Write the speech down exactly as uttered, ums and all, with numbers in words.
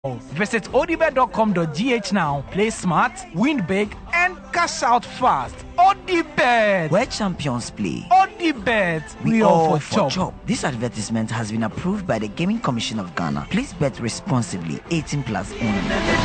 Visit odibet dot com dot g h now. Play smart, win big, and cash out fast. Odibet, where champions play. Odibet, we, we all, all for, for chop. chop. This advertisement has been approved by the Gaming Commission of Ghana. Please bet responsibly. eighteen plus only.